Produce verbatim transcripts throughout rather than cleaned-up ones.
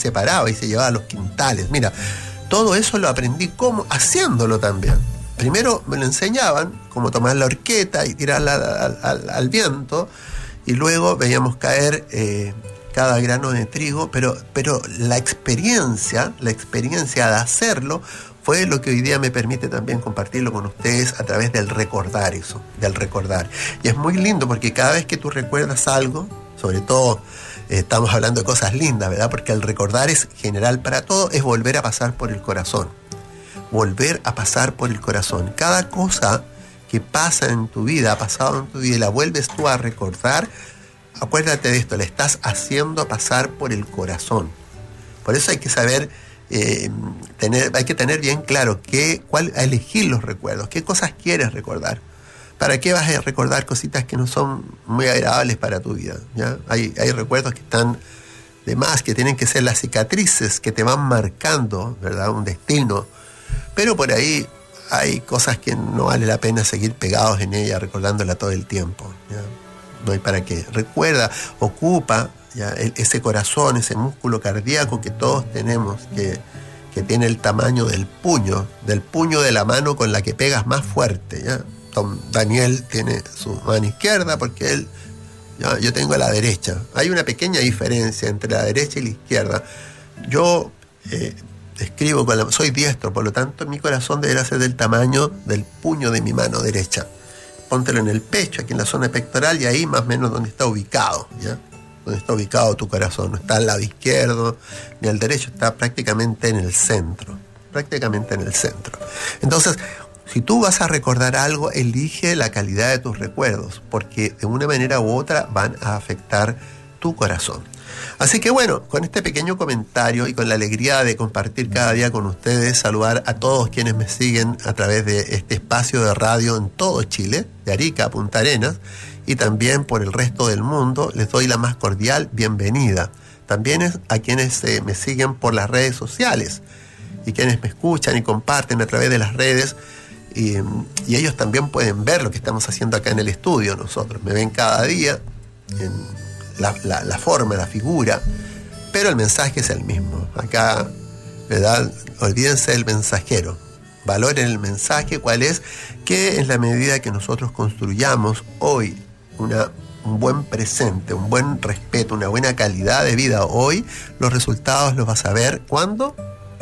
separaba y se llevaba a los quintales. Mira, todo eso lo aprendí como haciéndolo también. Primero me lo enseñaban, cómo tomar la horqueta y tirarla al, al, al viento, y luego veíamos caer eh, cada grano de trigo, pero, pero la experiencia, la experiencia de hacerlo fue lo que hoy día me permite también compartirlo con ustedes a través del recordar eso, del recordar. Y es muy lindo porque cada vez que tú recuerdas algo, sobre todo eh, estamos hablando de cosas lindas, ¿verdad? Porque el recordar es general para todo, es volver a pasar por el corazón. Volver a pasar por el corazón. Cada cosa que pasa en tu vida, ha pasado en tu vida y la vuelves tú a recordar, acuérdate de esto, le estás haciendo pasar por el corazón. Por eso hay que saber, eh, tener, hay que tener bien claro qué, cuál, a elegir los recuerdos, qué cosas quieres recordar. ¿Para qué vas a recordar cositas que no son muy agradables para tu vida? ¿Ya? Hay, hay recuerdos que están de más, que tienen que ser las cicatrices que te van marcando, ¿verdad? Un destino. Pero por ahí hay cosas que no vale la pena seguir pegados en ella, recordándola todo el tiempo, ¿ya? No hay para qué. Recuerda, ocupa, ¿ya? El, ese corazón, ese músculo cardíaco que todos tenemos, que, que tiene el tamaño del puño, del puño de la mano con la que pegas más fuerte, ¿ya? Don Daniel tiene su mano izquierda porque él, ¿ya? Yo tengo la derecha. Hay una pequeña diferencia entre la derecha y la izquierda. Yo eh, escribo con la, soy diestro, por lo tanto mi corazón deberá ser del tamaño del puño de mi mano derecha. Póntelo en el pecho, aquí en la zona pectoral, y ahí más o menos donde está ubicado, ¿ya? Donde está ubicado tu corazón. No está al lado izquierdo ni al derecho, está prácticamente en el centro. Prácticamente en el centro. Entonces, si tú vas a recordar algo, elige la calidad de tus recuerdos, porque de una manera u otra van a afectar tu corazón. Así que bueno, con este pequeño comentario y con la alegría de compartir cada día con ustedes, saludar a todos quienes me siguen a través de este espacio de radio en todo Chile, de Arica a Punta Arenas, y también por el resto del mundo, les doy la más cordial bienvenida. También es a quienes eh, me siguen por las redes sociales y quienes me escuchan y comparten a través de las redes, y, y ellos también pueden ver lo que estamos haciendo acá en el estudio nosotros. Me ven cada día en La, la, la forma, la figura, pero el mensaje es el mismo. Acá, ¿verdad? Olvídense del mensajero, valoren el mensaje, cuál es, que en la medida que nosotros construyamos hoy una, un buen presente, un buen respeto, una buena calidad de vida hoy, los resultados los vas a ver. ¿Cuándo?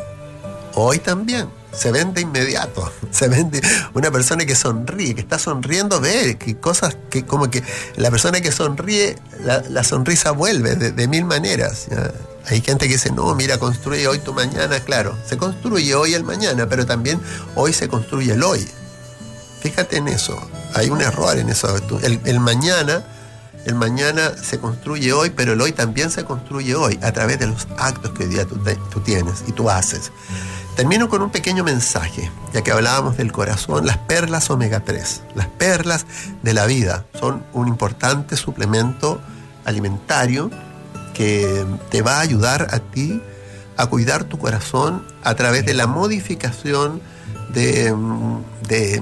Hoy también. Se ven de inmediato. Se ven de una persona que sonríe, que está sonriendo, ve que cosas que como que la persona que sonríe, la, la sonrisa vuelve de, de mil maneras, ¿ya? Hay gente que dice, no, mira, construye hoy tu mañana. Claro, se construye hoy el mañana, pero también hoy se construye el hoy. Fíjate en eso. Hay un error en eso. El, el mañana, el mañana se construye hoy, pero el hoy también se construye hoy a través de los actos que hoy día tú, te, tú tienes y tú haces. Termino con un pequeño mensaje, ya que hablábamos del corazón. Las perlas omega tres, las perlas de la vida, son un importante suplemento alimentario que te va a ayudar a ti a cuidar tu corazón a través de la modificación de, de,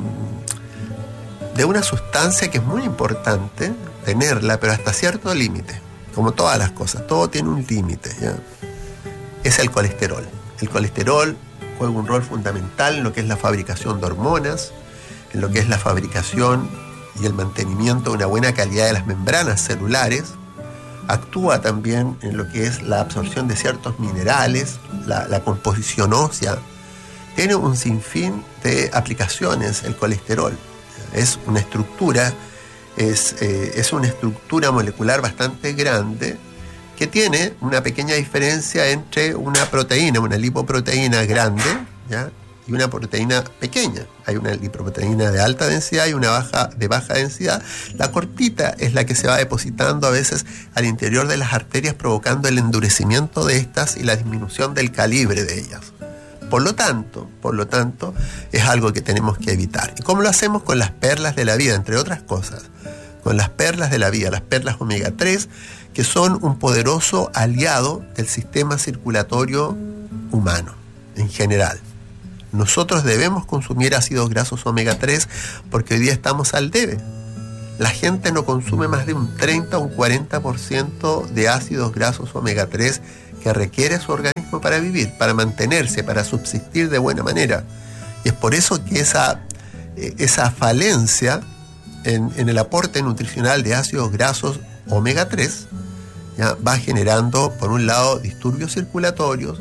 de una sustancia que es muy importante tenerla, pero hasta cierto límite. Como todas las cosas, todo tiene un límite, ¿ya? Es el colesterol. El colesterol juega un rol fundamental en lo que es la fabricación de hormonas, en lo que es la fabricación y el mantenimiento de una buena calidad de las membranas celulares. Actúa también en lo que es la absorción de ciertos minerales, la, la composición ósea. Tiene un sinfín de aplicaciones el colesterol. Es una estructura, es, eh, es una estructura molecular bastante grande, que tiene una pequeña diferencia entre una proteína, una lipoproteína grande, ¿ya? Y una proteína pequeña. Hay una lipoproteína de alta densidad y una baja, de baja densidad. La cortita es la que se va depositando a veces al interior de las arterias, provocando el endurecimiento de estas y la disminución del calibre de ellas. Por lo tanto, por lo tanto, es algo que tenemos que evitar. ¿Y cómo lo hacemos? Con las perlas de la vida, entre otras cosas. Con las perlas de la vida, las perlas omega tres, que son un poderoso aliado del sistema circulatorio humano en general. Nosotros debemos consumir ácidos grasos omega tres porque hoy día estamos al debe. La gente no consume más de un treinta o un cuarenta por ciento de ácidos grasos omega tres que requiere su organismo. organismo para vivir, para mantenerse, para subsistir de buena manera. Y es por eso que esa, esa falencia en, en el aporte nutricional de ácidos grasos omega tres ya va generando, por un lado, disturbios circulatorios,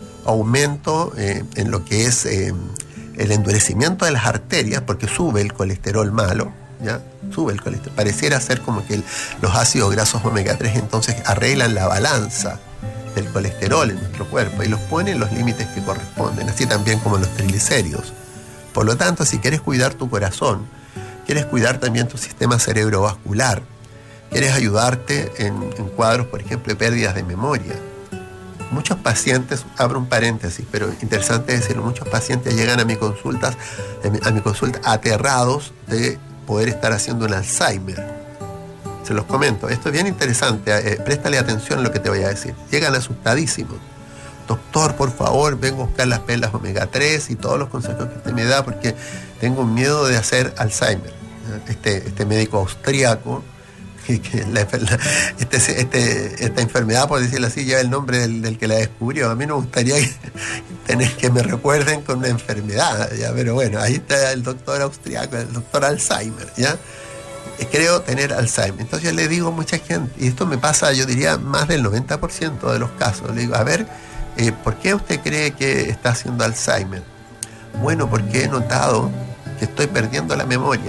aumento eh, en lo que es eh, el endurecimiento de las arterias, porque sube el colesterol malo, ¿ya? Sube el colesterol. Pareciera ser como que el, los ácidos grasos omega tres entonces arreglan la balanza del colesterol en nuestro cuerpo y los pone en los límites que corresponden, así también como los triglicéridos. Por lo tanto, si quieres cuidar tu corazón, quieres cuidar también tu sistema cerebrovascular, quieres ayudarte en, en cuadros, por ejemplo, de pérdidas de memoria. Muchos pacientes, abro un paréntesis, pero interesante decirlo, muchos pacientes llegan a mi consulta, a mi consulta aterrados de poder estar haciendo un Alzheimer. Se los comento, esto es bien interesante, eh, préstale atención a lo que te voy a decir. Llegan asustadísimos. Doctor, por favor, vengo a buscar las perlas omega tres y todos los consejos que usted me da porque tengo miedo de hacer Alzheimer. Este, este médico austríaco, que, que la, la, este, este, esta enfermedad, por decirlo así, lleva el nombre del, del que la descubrió. A mí no me gustaría que, tener que me recuerden con una enfermedad, ¿ya? Pero bueno, ahí está el doctor austríaco, el doctor Alzheimer, ¿ya? Creo tener Alzheimer. Entonces yo le digo a mucha gente, y esto me pasa, yo diría, más del noventa por ciento de los casos, le digo, a ver, eh, ¿por qué usted cree que está haciendo Alzheimer? Bueno, porque he notado que estoy perdiendo la memoria.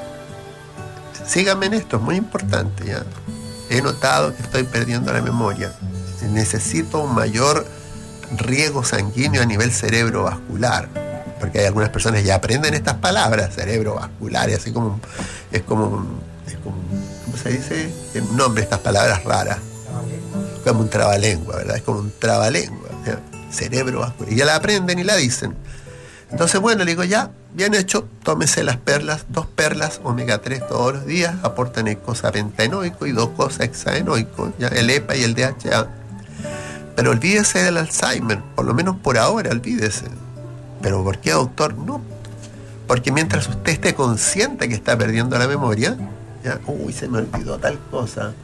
Síganme en esto, es muy importante, ¿ya? He notado que estoy perdiendo la memoria. Necesito un mayor riego sanguíneo a nivel cerebrovascular, porque hay algunas personas que ya aprenden estas palabras, cerebrovascular, y así como es como, es como ¿cómo se dice? El nombre de estas palabras raras, como un trabalengua, ¿verdad? Es como un trabalengua, ¿ya? Cerebrovascular, y ya la aprenden y la dicen. Entonces, bueno, le digo, ya, bien hecho, tómese las perlas, dos perlas omega tres todos los días, aportan el eicosapentaenoico y dos cosas hexaenoico, ya, el E P A y el D H A. Pero olvídese del Alzheimer, por lo menos por ahora, olvídese. ¿Pero por qué, doctor? No, porque mientras usted esté consciente que está perdiendo la memoria, ya, uy, se me olvidó tal cosa,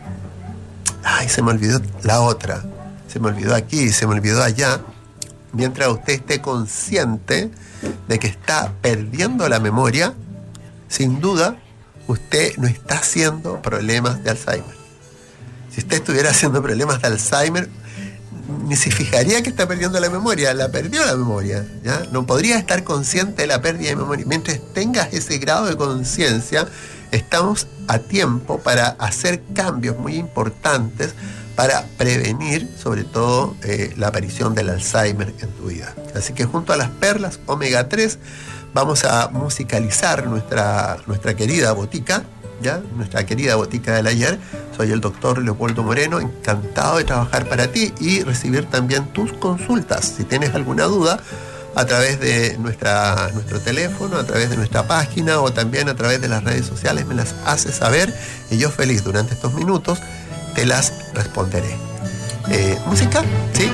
ay, se me olvidó la otra, se me olvidó aquí, se me olvidó allá. Mientras usted esté consciente de que está perdiendo la memoria, sin duda, usted no está haciendo problemas de Alzheimer. Si usted estuviera haciendo problemas de Alzheimer, ni se fijaría que está perdiendo la memoria, la perdió la memoria, ¿ya? No podría estar consciente de la pérdida de memoria. Mientras tengas ese grado de conciencia, estamos a tiempo para hacer cambios muy importantes para prevenir, sobre todo, eh, la aparición del Alzheimer en tu vida. Así que junto a las perlas omega tres vamos a musicalizar nuestra, nuestra querida botica, ¿ya? Nuestra querida botica del ayer. Soy el doctor Leopoldo Moreno, encantado de trabajar para ti y recibir también tus consultas. Si tienes alguna duda, a través de nuestra, nuestro teléfono, a través de nuestra página o también a través de las redes sociales, me las haces saber y yo feliz durante estos minutos te las responderé. Eh, ¿Música? Sí.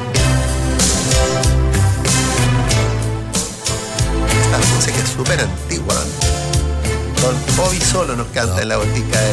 Esta música es súper antigua. Don Bobby Solo nos canta en la botica de